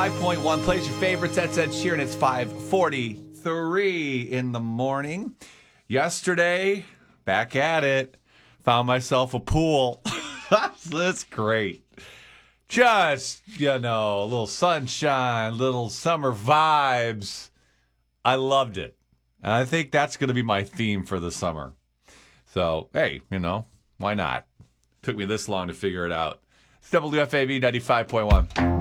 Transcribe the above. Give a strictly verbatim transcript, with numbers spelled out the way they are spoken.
five point one plays your favorites. That's Ed Sheeran. It's five forty-three in the morning. Yesterday, back at it. Found myself a pool. That's great. Just, you know, a little sunshine, little summer vibes. I loved it. And I think that's going to be my theme for the summer. So, hey, you know, why not? Took me this long to figure it out. It's W F A B ninety-five point one.